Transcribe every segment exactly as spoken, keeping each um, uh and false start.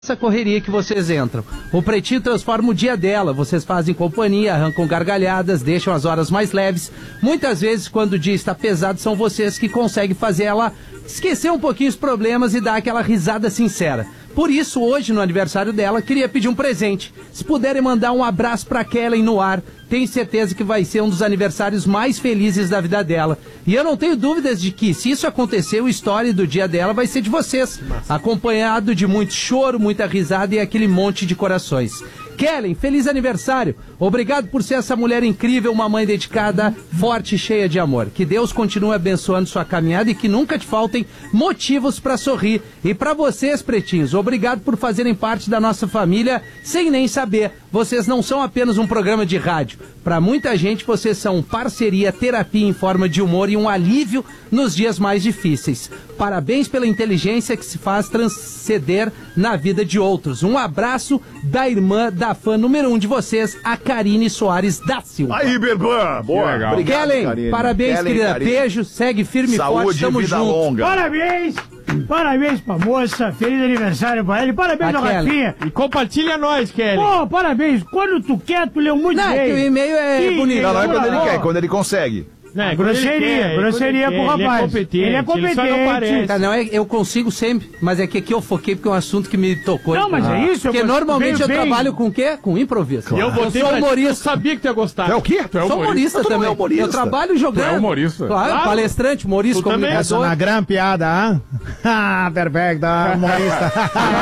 essa correria que vocês entram. O Pretinho transforma o dia dela, vocês fazem companhia, arrancam gargalhadas, deixam as horas mais leves. Muitas vezes, quando o dia está pesado, são vocês que conseguem fazer ela esquecer um pouquinho os problemas e dar aquela risada sincera. Por isso, hoje, no aniversário dela, queria pedir um presente. Se puderem mandar um abraço pra Kellen no ar, tenho certeza que vai ser um dos aniversários mais felizes da vida dela. E eu não tenho dúvidas de que, se isso acontecer, o story do dia dela vai ser de vocês. Acompanhado de muito choro, muita risada e aquele monte de corações. Kellen, feliz aniversário. Obrigado por ser essa mulher incrível, uma mãe dedicada, forte e cheia de amor. Que Deus continue abençoando sua caminhada e que nunca te faltem motivos para sorrir. E para vocês, pretinhos, obrigado por fazerem parte da nossa família sem nem saber. Vocês não são apenas um programa de rádio. Para muita gente, vocês são parceria, terapia em forma de humor e um alívio nos dias mais difíceis. Parabéns pela inteligência que se faz transcender na vida de outros. Um abraço da irmã da fã número um de vocês, a Karine Soares da Silva. Aí, Berbã, boa. Legal. Obrigado, Kellen, Karine. Parabéns, Kellen, querida. Karine. Beijo, segue firme e forte, tamo vida junto. Longa. Parabéns, parabéns pra moça, feliz aniversário pra ele, parabéns ao Rafinha. E compartilha nós, Kelly. Pô, parabéns, quando tu quer, tu leu muito não, bem. Não, é que o e-mail é que bonito. Não, não é quando ele quer, é quando ele consegue. É, grosseria, quer, grosseria pro rapaz. Ele é competente. Ele é competente. Ele só não tá, não, é, eu consigo sempre, mas é que aqui eu foquei porque é um assunto que me tocou. Não, mas ah. é isso. Porque eu normalmente eu bem. trabalho com o quê? Com improviso. Claro. Eu, eu sou humorista. Eu sabia que tu ia gostar. Tu é o quê? Tu é sou humorista, humorista também. É humorista. Eu trabalho jogando. Tu é humorista. Claro, claro. Palestrante, humorista, comunicador. Essa na grande piada, ah? Ah, perfeito, humorista.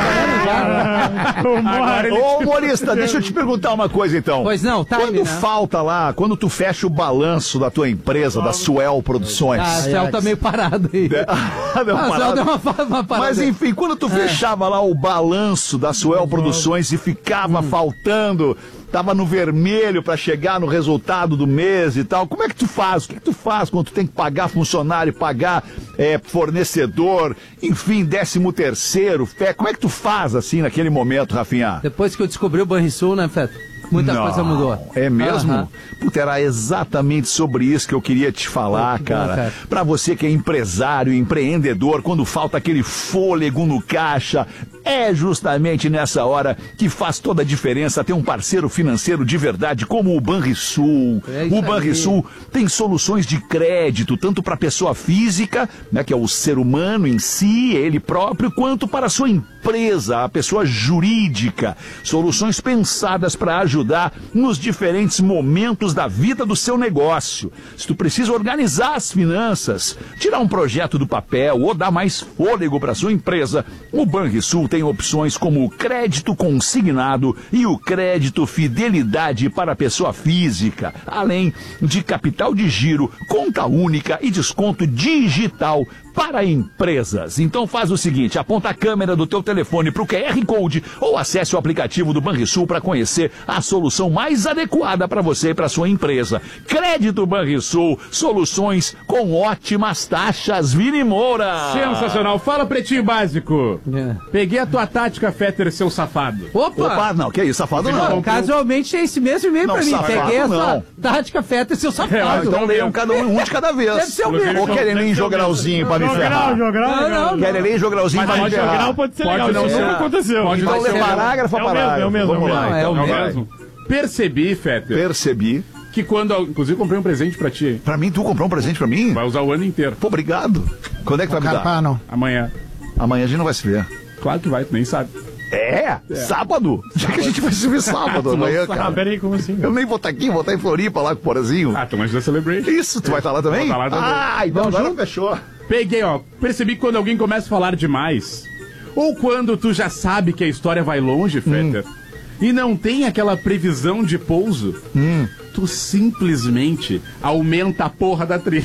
Ô, humorista, deixa eu te perguntar uma coisa então. Pois não, tá. Quando né? falta lá, quando tu fecha o balanço da tua empresa, da Suel Produções. Ah, a Suel tá meio parado aí. Não, a Suel deu uma, uma parada. Mas enfim, quando tu fechava é. lá o balanço da Suel Produções e ficava hum. faltando, tava no vermelho pra chegar no resultado do mês e tal, como é que tu faz? O que, que tu faz quando tu tem que pagar funcionário, pagar é, fornecedor, enfim, décimo terceiro, fé, como é que tu faz assim naquele momento, Rafinha? Depois que eu descobri o Banrisul, né, Feto? Muita não, coisa mudou. É mesmo? Uhum. Puta, era exatamente sobre isso que eu queria te falar, oh, cara. cara. Pra você que é empresário, empreendedor, quando falta aquele fôlego no caixa, é justamente nessa hora que faz toda a diferença ter um parceiro financeiro de verdade como o Banrisul. É o Banrisul tem soluções de crédito, tanto para pessoa física, né, que é o ser humano em si, ele próprio, quanto para a sua empresa, a pessoa jurídica. Soluções pensadas para ajudar ajudar nos diferentes momentos da vida do seu negócio. Se tu precisa organizar as finanças, tirar um projeto do papel ou dar mais fôlego para sua empresa, o Banrisul tem opções como o crédito consignado e o crédito fidelidade para a pessoa física, além de capital de giro, conta única e desconto digital para empresas. Então faz o seguinte, aponta a câmera do teu telefone para o Q R Code ou acesse o aplicativo do Banrisul para conhecer a solução mais adequada para você e para sua empresa. Crédito Banrisul, soluções com ótimas taxas. Vini Moura. Sensacional. Fala, Pretinho Básico. É. Peguei a tua tática, Fetter, seu safado. Opa! Opa, não, que isso, safado não. não. Casualmente é esse mesmo e-mail pra mim. Peguei essa tática, Fetter, seu safado. É, então leiam cada um, um de cada vez. Deve ser o mesmo. Ou querem nem jogralzinho para me ferrar. Jogral, não, não. Querem nem jogralzinho para me ferrar. Jogral pode ser pode legal, não isso ser. nunca aconteceu. Pode então não ler ser. parágrafo a parágrafo. É o mesmo, Vamos é o lá, mesmo. então. É o Vai. mesmo. Percebi, Fetter. Percebi. Que quando, inclusive, comprei um presente pra ti. Pra mim, tu comprou um presente pra mim? Vai usar o ano inteiro. Pô, obrigado. Quando é que vai me dar? Carpano. Amanhã. Amanhã a gente não vai se ver. Claro que vai, tu nem sabe. É? é. Sábado? Já que a gente vai se ver sábado amanhã, cara. Ah, peraí, como assim? Eu nem vou estar aqui, vou estar em Floripa lá com o Porazinho. Ah, tu mas da Celebration. Isso, tu vai estar lá também? Vou estar lá também. Ah, então Vamos agora junto? fechou. Peguei, ó. Percebi que quando alguém começa a falar demais, ou quando tu já sabe que a história vai longe, Fetter, hum. e não tem aquela previsão de pouso, hum. tu simplesmente aumenta a porra da trilha.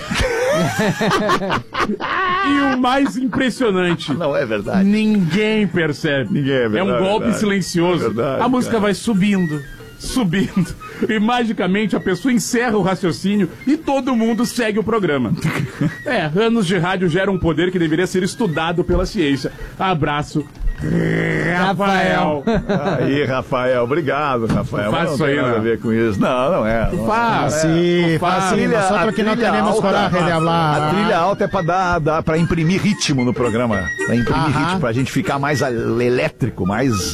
E o mais impressionante, não é verdade. Ninguém percebe. Ninguém é verdade. É um golpe verdade. silencioso. É verdade, a música cara. vai subindo, subindo. E magicamente a pessoa encerra o raciocínio e todo mundo segue o programa. É, anos de rádio geram um poder que deveria ser estudado pela ciência. Abraço, Rafael. Aí, Rafael, obrigado, Rafael. Faz Mas isso não aí, tem nada né? a ver com isso. Não, não é. Não Faz. é. Sí, fácil. Nosotros que no trilha tenemos alta- coraje de hablar. A trilha alta é pra dar, dar pra imprimir ritmo no programa. Pra imprimir Aham. ritmo, pra gente ficar mais elétrico, mais